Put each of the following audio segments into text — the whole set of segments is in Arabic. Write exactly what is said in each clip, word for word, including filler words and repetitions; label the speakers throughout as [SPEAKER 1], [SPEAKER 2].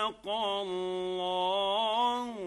[SPEAKER 1] صدق الله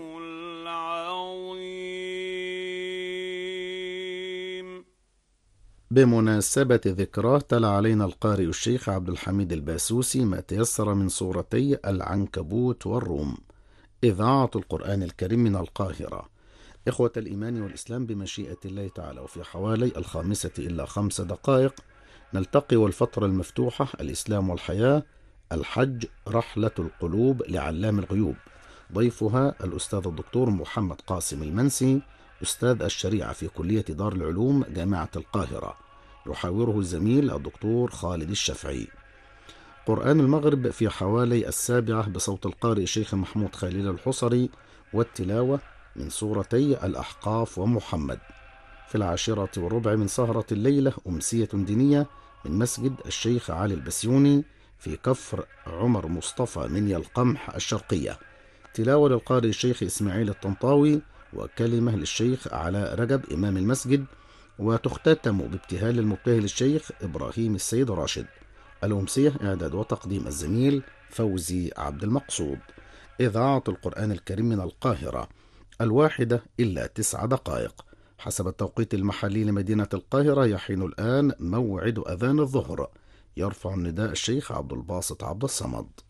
[SPEAKER 1] العظيم.
[SPEAKER 2] بمناسبة ذكراه تلا علينا القارئ الشيخ عبد الحميد الباسوسي ما تيسر من سورتي العنكبوت والروم. إذاعة القرآن الكريم من القاهرة. إخوة الإيمان والإسلام، بمشيئة الله تعالى وفي حوالي الخامسة إلا خمس دقائق نلتقي والفترة المفتوحة الإسلام والحياة، الحج رحلة القلوب لعلام الغيوب. ضيفها الأستاذ الدكتور محمد قاسم المنسي، أستاذ الشريعة في كلية دار العلوم جامعة القاهرة. يحاوره الزميل الدكتور خالد الشافعي. قرآن المغرب في حوالي السابعة بصوت القارئ الشيخ محمود خليل الحصري، والتلاوة من سورتي الأحقاف ومحمد. في العاشرة والربع من سهرة الليلة أمسية دينية من مسجد الشيخ علي البسيوني في كفر عمر مصطفى منيا القمح الشرقية. تلاوة للقارئ الشيخ إسماعيل الطنطاوي، وكلمة للشيخ علاء رجب إمام المسجد، وتختتم بابتهال المبتهل الشيخ إبراهيم السيد راشد. الأمسية إعداد وتقديم الزميل فوزي عبد المقصود. إذاعة القرآن الكريم من القاهرة، الواحدة إلا تسع دقائق حسب التوقيت المحلي لمدينة القاهرة. يحين الآن موعد أذان الظهر. يرفع النداء الشيخ عبد الباسط عبد الصمد.